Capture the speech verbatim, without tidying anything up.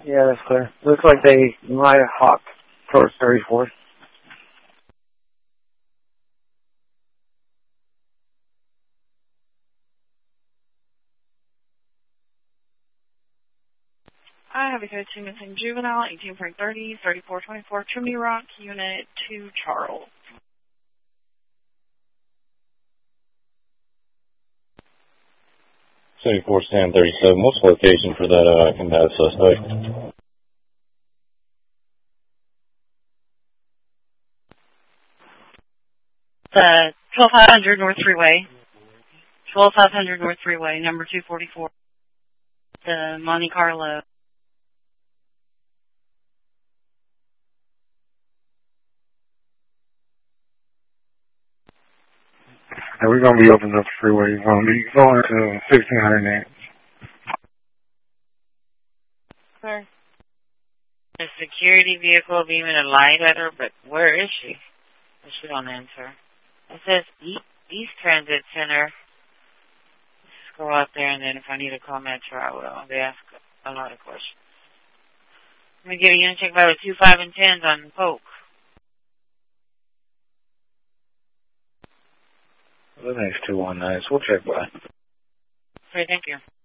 Yeah, that's clear. Looks like they might have hopped towards thirty-fourth. I have a code two missing juvenile, eighteen point thirty, thirty-four twenty-four, Chimney Rock, Unit two, Charles. seventy-four stand thirty-seven. What's the location for that uh, combative suspect? The twelve five hundred North Freeway. twelve five hundred North Freeway, number two forty-four. The Monte Carlo. And we're going to be opening up the freeway. We're going to be going to sixteen hundred amps. Sir. A security vehicle beaming a light at her, but where is she? She don't answer. It says East Transit Center. Just go out there, and then if I need to call Metro, I will. They ask a lot of questions. Let me get a unit check by the two, five, and tens on Polk. The next two one nines. We'll check by. Okay, thank you.